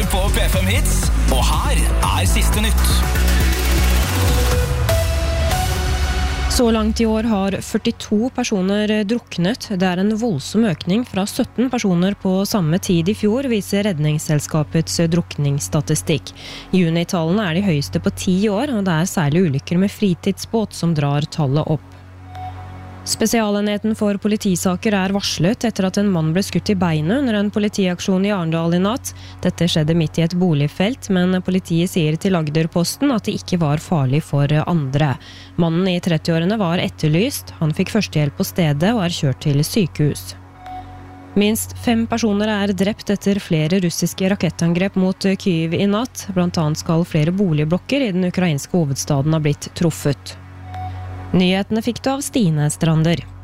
på P5 Hits, og her siste nytt. Så langt i år har 42 personer druknet. Det en voldsom økning fra 17 personer på samme tid i fjor, viser Redningsselskapets drukningsstatistikk. Junitallene de høyeste på 10 år, og det særlig ulykker med fritidsbåt som drar tallet opp. Spesialenheten for politisaker varslet etter at en mann ble skutt i beinet under en politiaksjon i Arendal i natt. Dette skjedde midt i et boligfelt, men politiet sier til Agderposten at det ikke var farlig for andre. Mannen i 30-årene var etterlyst. Han fikk førstehjelp på stedet og kjørt til sykehus. Minst 5 personer drept etter flere russiske rakettangrep mot Kyiv i natt. Blant annet skal flere boligblokker i den ukrainske hovedstaden ha blitt truffet. Nyhetene fikk du av Stine Strander.